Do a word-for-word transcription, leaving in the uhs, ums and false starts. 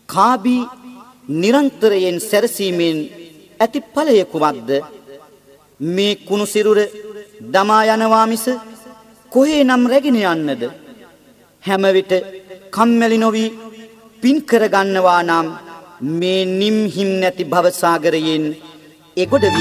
කාබී නිරන්තරයෙන් සැරසීමෙන් ඇති ඵලය කුමක්ද? මේ කුණු සිරුර දමා යනවා මිස කොහේ නම් රැගෙන යන්නද? හැම විට කම්මැලි නොවි පින් කර ගන්නවා නම් මේ නිම් හිම් නැති භව සාගරයෙන් එගොඩ